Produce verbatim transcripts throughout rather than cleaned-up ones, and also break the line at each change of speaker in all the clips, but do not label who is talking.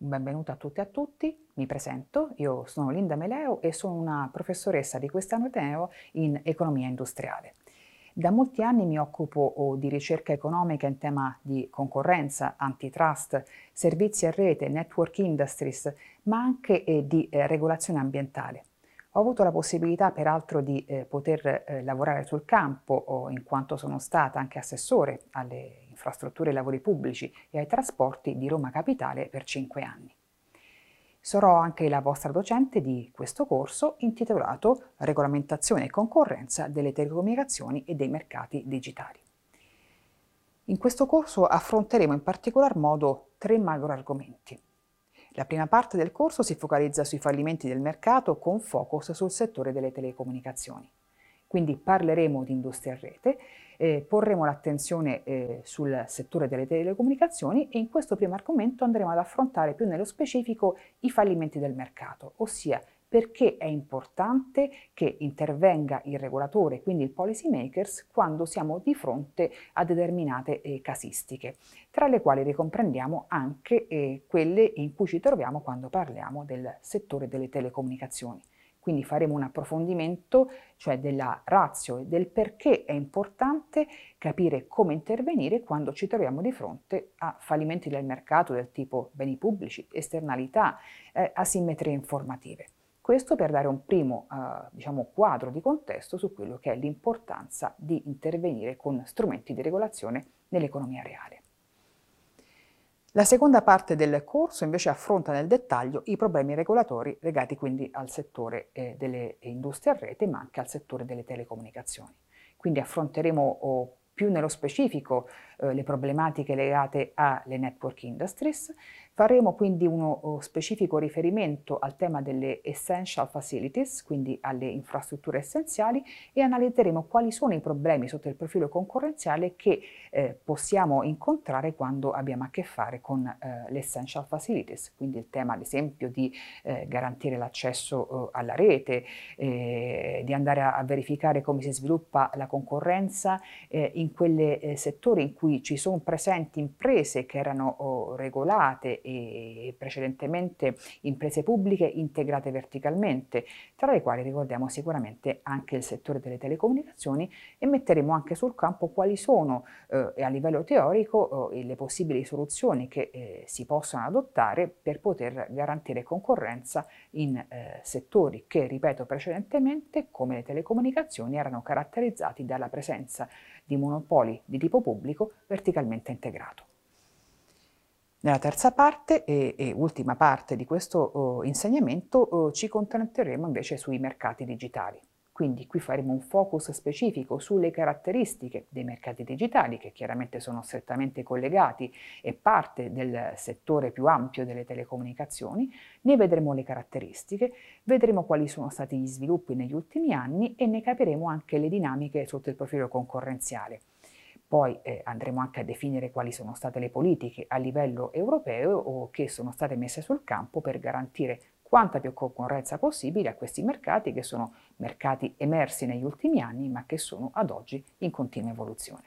Benvenuto a tutte e a tutti, mi presento, io sono Linda Meleo e sono una professoressa di quest'anno ateneo in economia industriale. Da molti anni mi occupo oh, di ricerca economica in tema di concorrenza, antitrust, servizi a rete, network industries, ma anche eh, di eh, regolazione ambientale. Ho avuto la possibilità peraltro di eh, poter eh, lavorare sul campo, oh, in quanto sono stata anche assessore alle infrastrutture e lavori pubblici e ai trasporti di Roma Capitale per cinque anni. Sarò anche la vostra docente di questo corso intitolato Regolamentazione e concorrenza delle telecomunicazioni e dei mercati digitali. In questo corso affronteremo in particolar modo tre macro argomenti. La prima parte del corso si focalizza sui fallimenti del mercato con focus sul settore delle telecomunicazioni. Quindi parleremo di industria a rete, eh, porremo l'attenzione eh, sul settore delle telecomunicazioni e in questo primo argomento andremo ad affrontare più nello specifico i fallimenti del mercato, ossia perché è importante che intervenga il regolatore, quindi il policy makers, quando siamo di fronte a determinate eh, casistiche, tra le quali ricomprendiamo anche eh, quelle in cui ci troviamo quando parliamo del settore delle telecomunicazioni. Quindi faremo un approfondimento, cioè della ratio e del perché è importante capire come intervenire quando ci troviamo di fronte a fallimenti del mercato del tipo beni pubblici, esternalità, eh, asimmetrie informative. Questo per dare un primo eh, diciamo, quadro di contesto su quello che è l'importanza di intervenire con strumenti di regolazione nell'economia reale. La seconda parte del corso invece affronta nel dettaglio i problemi regolatori legati quindi al settore eh, delle industrie a rete ma anche al settore delle telecomunicazioni. Quindi affronteremo oh, più nello specifico eh, le problematiche legate alle network industries. Faremo quindi uno oh, specifico riferimento al tema delle essential facilities, quindi alle infrastrutture essenziali, e analizzeremo quali sono i problemi sotto il profilo concorrenziale che eh, possiamo incontrare quando abbiamo a che fare con eh, le essential facilities, quindi il tema ad esempio di eh, garantire l'accesso eh, alla rete, eh, di andare a, a verificare come si sviluppa la concorrenza eh, in quei eh, settori in cui ci sono presenti imprese che erano oh, regolate e precedentemente imprese pubbliche integrate verticalmente, tra le quali ricordiamo sicuramente anche il settore delle telecomunicazioni, e metteremo anche sul campo quali sono eh, a livello teorico eh, le possibili soluzioni che eh, si possono adottare per poter garantire concorrenza in eh, settori che, ripeto precedentemente, come le telecomunicazioni, erano caratterizzati dalla presenza di monopoli di tipo pubblico verticalmente integrato. Nella terza parte e, e ultima parte di questo oh, insegnamento oh, ci concentreremo invece sui mercati digitali. Quindi qui faremo un focus specifico sulle caratteristiche dei mercati digitali, che chiaramente sono strettamente collegati e parte del settore più ampio delle telecomunicazioni. Ne vedremo le caratteristiche, vedremo quali sono stati gli sviluppi negli ultimi anni e ne capiremo anche le dinamiche sotto il profilo concorrenziale. Poi eh, andremo anche a definire quali sono state le politiche a livello europeo o che sono state messe sul campo per garantire quanta più concorrenza possibile a questi mercati, che sono mercati emersi negli ultimi anni ma che sono ad oggi in continua evoluzione.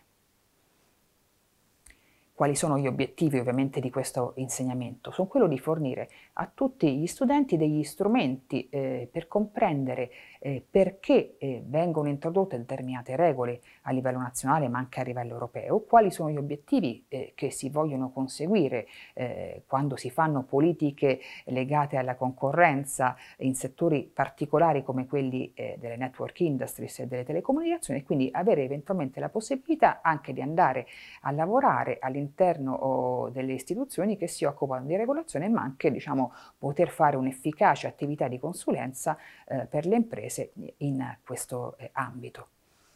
Quali sono gli obiettivi ovviamente di questo insegnamento? Sono quello di fornire a tutti gli studenti degli strumenti eh, per comprendere eh, perché eh, vengono introdotte determinate regole a livello nazionale ma anche a livello europeo, quali sono gli obiettivi eh, che si vogliono conseguire eh, quando si fanno politiche legate alla concorrenza in settori particolari come quelli eh, delle network industries e delle telecomunicazioni, e quindi avere eventualmente la possibilità anche di andare a lavorare all'interno all'interno delle istituzioni che si occupano di regolazione, ma anche diciamo, poter fare un'efficace attività di consulenza eh, per le imprese in questo eh, ambito.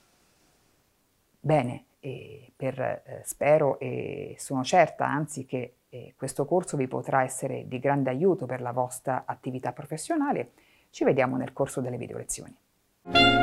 Bene, e per, eh, spero e sono certa anzi che eh, questo corso vi potrà essere di grande aiuto per la vostra attività professionale. Ci vediamo nel corso delle video lezioni.